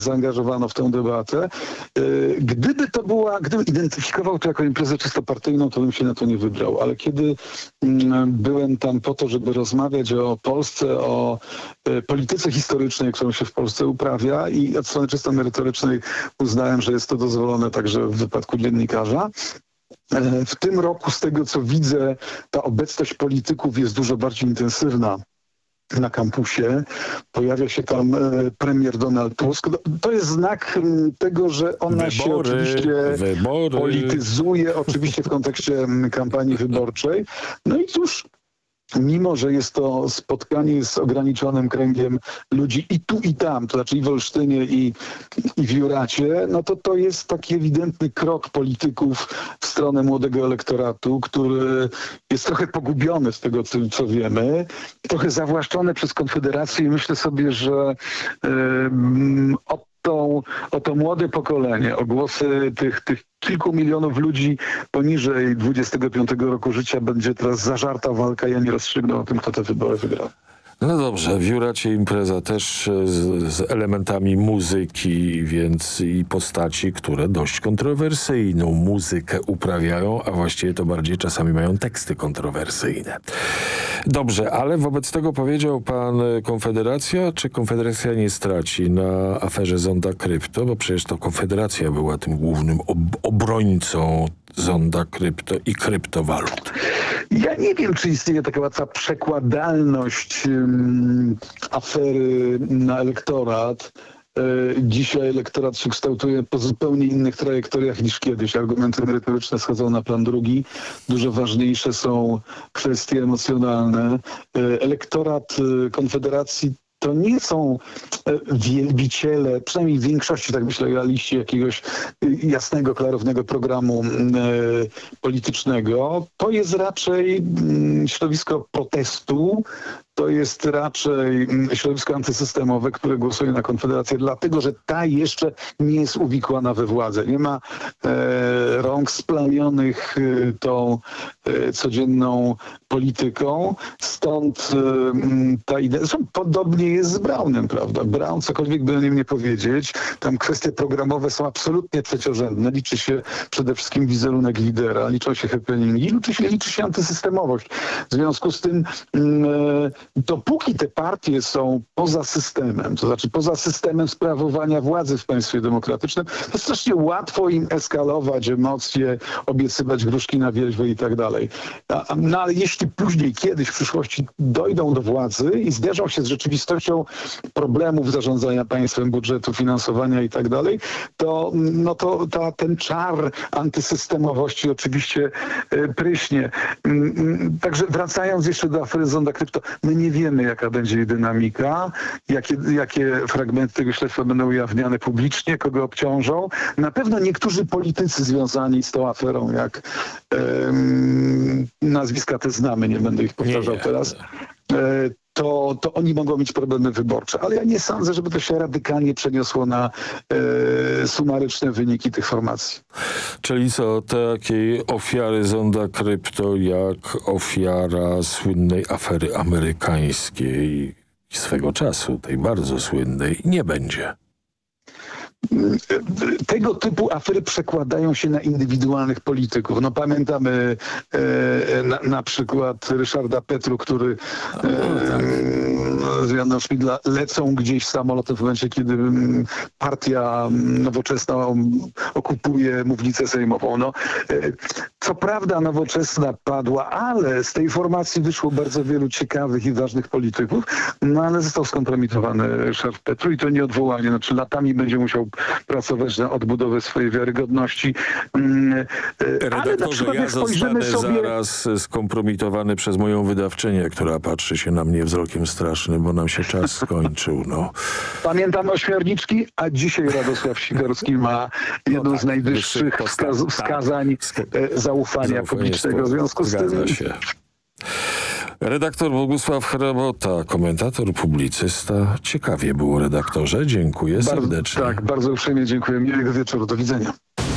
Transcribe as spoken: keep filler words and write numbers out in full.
zaangażowano w tę debatę. Gdyby to była, gdybym identyfikował to jako imprezę czysto partyjną, to bym się na to nie wybrał. Ale kiedy byłem tam po to, żeby rozmawiać o Polsce, o polityce historycznej, którą się w Polsce uprawia i od strony czysto merytorycznej uznałem, że jest to dozwolone także w wypadku dziennikarza. W tym roku, z tego co widzę, ta obecność polityków jest dużo bardziej intensywna na kampusie. Pojawia się tam premier Donald Tusk. To jest znak tego, że ona wybory, się oczywiście wybory. polityzuje, oczywiście w kontekście kampanii wyborczej. No i cóż, mimo że jest to spotkanie z ograniczonym kręgiem ludzi i tu, i tam, to znaczy i w Olsztynie, i, i w Juracie, no to to jest taki ewidentny krok polityków w stronę młodego elektoratu, który jest trochę pogubiony z tego, co, co wiemy, trochę zawłaszczony przez Konfederację i myślę sobie, że yy, o, tą, o to młode pokolenie, o głosy tych, tych kilku milionów ludzi poniżej dwudziestego piątego roku życia będzie teraz zażarta walka. Ja nie rozstrzygnę o tym, kto te wybory wygrał. No dobrze, w Juracie impreza też z, z elementami muzyki, więc i postaci, które dość kontrowersyjną muzykę uprawiają, a właściwie to bardziej czasami mają teksty kontrowersyjne. Dobrze, ale wobec tego powiedział pan Konfederacja, czy Konfederacja nie straci na aferze Zonda Krypto, bo przecież to Konfederacja była tym głównym ob obrońcą Zonda Krypto i kryptowalut. Ja nie wiem, czy istnieje taka łatwa przekładalność um, afery na elektorat. Dzisiaj elektorat się kształtuje po zupełnie innych trajektoriach niż kiedyś. Argumenty merytoryczne schodzą na plan drugi. Dużo ważniejsze są kwestie emocjonalne. Elektorat Konfederacji to nie są wielbiciele, przynajmniej w większości, tak myślę, realiści jakiegoś jasnego, klarownego programu politycznego. To jest raczej środowisko protestu. To jest raczej środowisko antysystemowe, które głosuje na Konfederację, dlatego że ta jeszcze nie jest uwikłana we władzę. Nie ma e, rąk splamionych e, tą e, codzienną polityką. Stąd e, ta idea... Zresztą podobnie jest z Braunem, prawda? Braun, cokolwiek by o nim nie powiedzieć, tam kwestie programowe są absolutnie trzeciorzędne. Liczy się przede wszystkim wizerunek lidera, liczą się happeningi, liczy się, liczy się antysystemowość. W związku z tym e, dopóki te partie są poza systemem, to znaczy poza systemem sprawowania władzy w państwie demokratycznym, to strasznie łatwo im eskalować emocje, obiecywać gruszki na wierzbę i tak dalej. No ale jeśli później, kiedyś w przyszłości dojdą do władzy i zderzą się z rzeczywistością problemów zarządzania państwem, budżetu, finansowania i tak dalej, to, no to ta, ten czar antysystemowości oczywiście y, pryśnie. Y, także wracając jeszcze do afery Zonda Krypto, my nie wiemy, jaka będzie jej dynamika, jakie, jakie fragmenty tego śledztwa będą ujawniane publicznie, kogo obciążą. Na pewno niektórzy politycy związani z tą aferą, jak um, nazwiska te znamy, nie będę ich powtarzał nie, nie. teraz, e, to, to oni mogą mieć problemy wyborcze. Ale ja nie sądzę, żeby to się radykalnie przeniosło na e, sumaryczne wyniki tych formacji. Czyli co, takiej ofiary Zonda Krypto jak ofiara słynnej afery amerykańskiej swego czasu, tej bardzo słynnej, nie będzie. Tego typu afery przekładają się na indywidualnych polityków. No pamiętamy e, na, na przykład Ryszarda Petru, który e, z Janem Szmidla lecą gdzieś samolotem w momencie, kiedy partia Nowoczesna okupuje mównicę sejmową. No, e, co prawda Nowoczesna padła, ale z tej formacji wyszło bardzo wielu ciekawych i ważnych polityków, no ale został skompromitowany Ryszard Petru i to nieodwołalnie. Znaczy latami będzie musiał pracować na odbudowę swojej wiarygodności. Redaktorze, ja zostanę sobie... zaraz skompromitowany przez moją wydawczynię, która patrzy się na mnie wzrokiem strasznym, bo nam się czas skończył. No. Pamiętamy Ośmiorniczki, a dzisiaj Radosław Sikorski ma jedną no tak, z najwyższych wskaz wskazań tak. zaufania, zaufania publicznego. W związku z tym... się. Redaktor Bogusław Hrabota, komentator, publicysta. Ciekawie było, redaktorze. Dziękuję bardzo, serdecznie. Tak, bardzo uprzejmie dziękuję. Miłego wieczoru. Do widzenia.